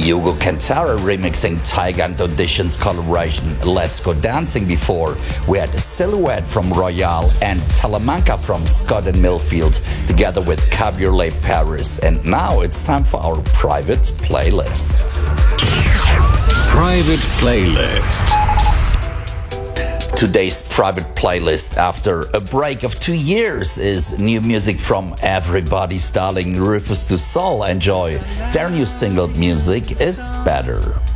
Hugo Cantara remixing Tyga and Audition's collaboration Let's Go Dancing before. We had Silhouette from Royale and Talamanca from Scott and Millfield together with Cabriolet Paris. And now it's time for our private playlist. Private playlist. Today's private playlist, after a break of 2 years, is new music from everybody's darling Rufus Du Sol. Enjoy. Their new single, Music is Better.